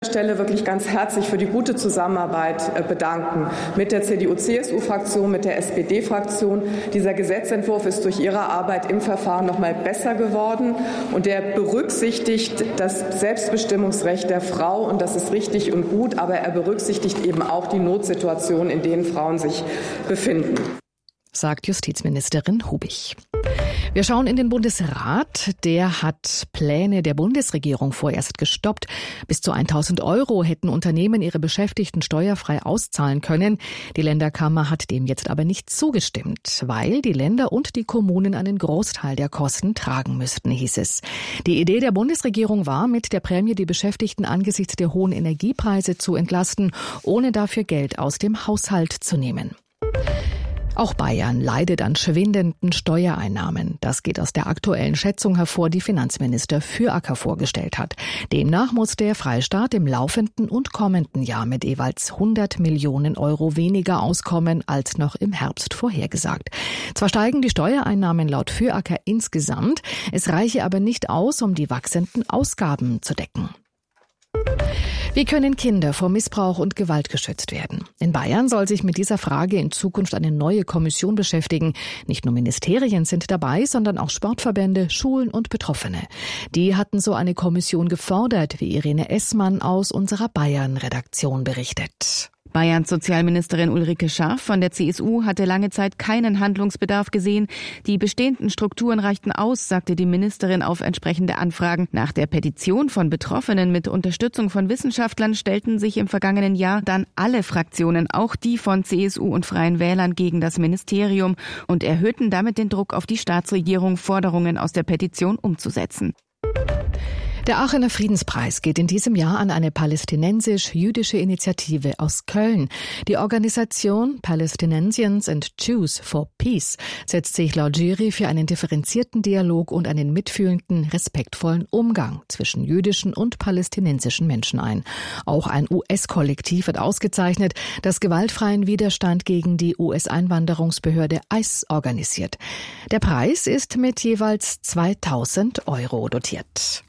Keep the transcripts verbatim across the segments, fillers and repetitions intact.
Stelle wirklich ganz herzlich für die gute Zusammenarbeit bedanken mit der C D U-C S U-Fraktion, mit der S P D-Fraktion. Dieser Gesetzentwurf ist durch Ihre Arbeit im Verfahren noch mal besser geworden und der berücksichtigt das Selbstbestimmungsrecht der Frau und das ist richtig und gut, aber er berücksichtigt eben auch die Notsituation, in denen Frauen sich befinden. Sagt Justizministerin Hubich. Wir schauen in den Bundesrat. Der hat Pläne der Bundesregierung vorerst gestoppt. Bis zu tausend Euro hätten Unternehmen ihre Beschäftigten steuerfrei auszahlen können. Die Länderkammer hat dem jetzt aber nicht zugestimmt, weil die Länder und die Kommunen einen Großteil der Kosten tragen müssten, hieß es. Die Idee der Bundesregierung war, mit der Prämie die Beschäftigten angesichts der hohen Energiepreise zu entlasten, ohne dafür Geld aus dem Haushalt zu nehmen. Auch Bayern leidet an schwindenden Steuereinnahmen. Das geht aus der aktuellen Schätzung hervor, die Finanzminister Füracker vorgestellt hat. Demnach muss der Freistaat im laufenden und kommenden Jahr mit jeweils hundert Millionen Euro weniger auskommen als noch im Herbst vorhergesagt. Zwar steigen die Steuereinnahmen laut Füracker insgesamt, es reiche aber nicht aus, um die wachsenden Ausgaben zu decken. Wie können Kinder vor Missbrauch und Gewalt geschützt werden? In Bayern soll sich mit dieser Frage in Zukunft eine neue Kommission beschäftigen. Nicht nur Ministerien sind dabei, sondern auch Sportverbände, Schulen und Betroffene. Die hatten so eine Kommission gefordert, wie Irene Essmann aus unserer Bayern-Redaktion berichtet. Bayerns Sozialministerin Ulrike Scharf von der C S U hatte lange Zeit keinen Handlungsbedarf gesehen. Die bestehenden Strukturen reichten aus, sagte die Ministerin auf entsprechende Anfragen. Nach der Petition von Betroffenen mit Unterstützung von Wissenschaftlern stellten sich im vergangenen Jahr dann alle Fraktionen, auch die von C S U und Freien Wählern, gegen das Ministerium und erhöhten damit den Druck auf die Staatsregierung, Forderungen aus der Petition umzusetzen. Der Aachener Friedenspreis geht in diesem Jahr an eine palästinensisch-jüdische Initiative aus Köln. Die Organisation Palestinians and Jews for Peace setzt sich laut Jury für einen differenzierten Dialog und einen mitfühlenden, respektvollen Umgang zwischen jüdischen und palästinensischen Menschen ein. Auch ein U S-Kollektiv wird ausgezeichnet, das gewaltfreien Widerstand gegen die U S-Einwanderungsbehörde I C E organisiert. Der Preis ist mit jeweils zweitausend Euro dotiert.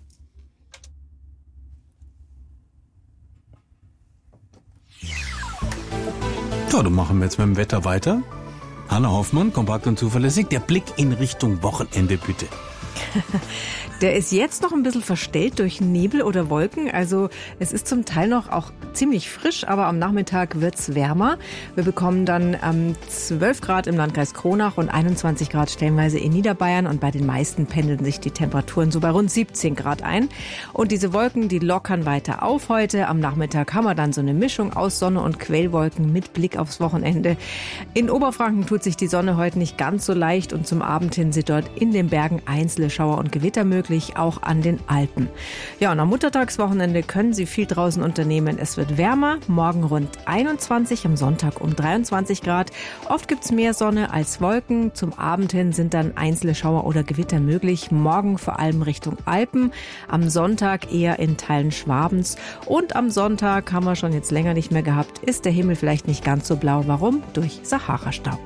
Ja, dann machen wir jetzt mit dem Wetter weiter. Hanna Hoffmann, kompakt und zuverlässig. Der Blick in Richtung Wochenende, bitte. Der ist jetzt noch ein bisschen verstellt durch Nebel oder Wolken. Also es ist zum Teil noch auch ziemlich frisch, aber am Nachmittag wird's wärmer. Wir bekommen dann ähm, zwölf Grad im Landkreis Kronach und einundzwanzig Grad stellenweise in Niederbayern. Und bei den meisten pendeln sich die Temperaturen so bei rund siebzehn Grad ein. Und diese Wolken, die lockern weiter auf heute. Am Nachmittag haben wir dann so eine Mischung aus Sonne und Quellwolken mit Blick aufs Wochenende. In Oberfranken tut sich die Sonne heute nicht ganz so leicht und zum Abend hin sind dort in den Bergen einzelne Schauer und Gewitter möglich, auch an den Alpen. Ja, und am Muttertagswochenende können Sie viel draußen unternehmen. Es wird wärmer, morgen rund einundzwanzig, am Sonntag um dreiundzwanzig Grad. Oft gibt es mehr Sonne als Wolken. Zum Abend hin sind dann einzelne Schauer oder Gewitter möglich. Morgen vor allem Richtung Alpen, am Sonntag eher in Teilen Schwabens. Und am Sonntag, haben wir schon jetzt länger nicht mehr gehabt, ist der Himmel vielleicht nicht ganz so blau. Warum? Durch Sahara-Staub.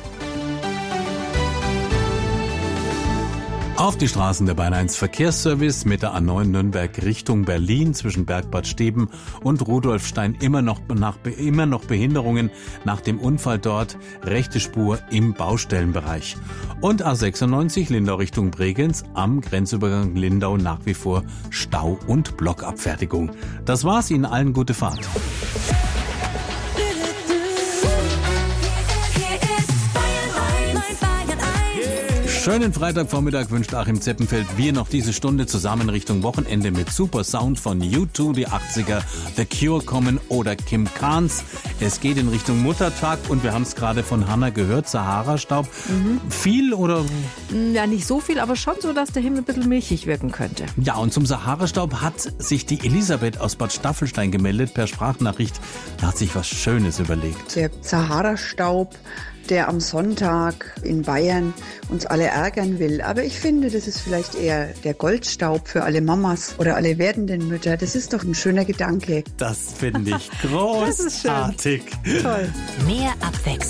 Auf die Straßen der Bayern eins Verkehrsservice mit der A neun Nürnberg Richtung Berlin zwischen Bergbad Steben und Rudolfstein immer noch, nach, immer noch Behinderungen nach dem Unfall dort, rechte Spur im Baustellenbereich. Und A sechsundneunzig Lindau Richtung Bregenz am Grenzübergang Lindau nach wie vor Stau und Blockabfertigung. Das war's, Ihnen allen gute Fahrt. Schönen Freitagvormittag wünscht Achim Zeppenfeld. Wir noch diese Stunde zusammen Richtung Wochenende mit Super Sound von U zwei, die achtziger, The Cure kommen oder Kim Carnes. Es geht in Richtung Muttertag und wir haben es gerade von Hanna gehört, Sahara-Staub. Mhm. Viel oder? Ja, nicht so viel, aber schon so, dass der Himmel ein bisschen milchig wirken könnte. Ja, und zum Sahara-Staub hat sich die Elisabeth aus Bad Staffelstein gemeldet per Sprachnachricht. Da hat sich was Schönes überlegt. Der Sahara-Staub, der am Sonntag in Bayern uns alle ärgern will. Aber ich finde, das ist vielleicht eher der Goldstaub für alle Mamas oder alle werdenden Mütter. Das ist doch ein schöner Gedanke. Das finde ich großartig. Das ist schön. Toll. Mehr Abwechslung.